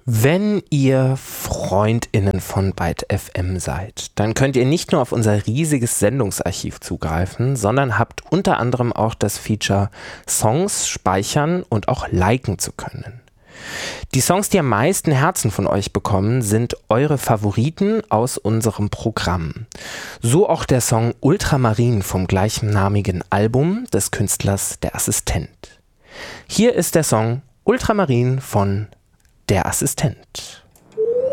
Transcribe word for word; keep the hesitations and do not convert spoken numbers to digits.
Wenn ihr FreundInnen von Byte F M seid, dann könnt ihr nicht nur auf unser riesiges Sendungsarchiv zugreifen, sondern habt unter anderem auch das Feature, Songs speichern und auch liken zu können. Die Songs, die am meisten Herzen von euch bekommen, sind eure Favoriten aus unserem Programm. So auch der Song Ultramarin vom gleichnamigen Album des Künstlers Der Assistent. Hier ist der Song Ultramarin von Der Assistent.